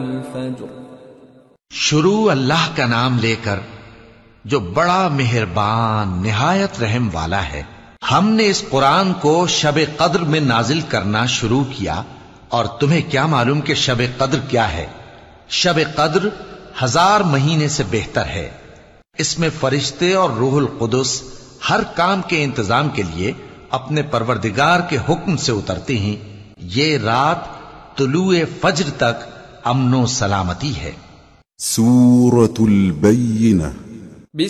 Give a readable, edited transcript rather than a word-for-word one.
शुरू अल्लाह का नाम लेकर जो बड़ा मेहरबान निहायत रहम वाला है। हमने इस कुरान को शब कद्र में नाजिल करना शुरू किया और तुम्हें क्या मालूम कि शब कद्र क्या है? शब कद्र 1000 महीने से बेहतर है। इसमें फरिश्ते और रूहुल कुदस हर काम के इंतजाम के लिए अपने परवरदिगार के हुक्म से उतरते हैं। ये रात तुलुए फज्र तक अमनो सलामती है। सूरतुल बय्यिनह